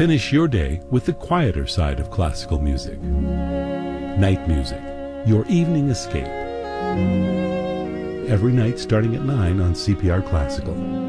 Finish your day with the quieter side of classical music. Night music, your evening escape. Every night starting at 9 on CPR Classical.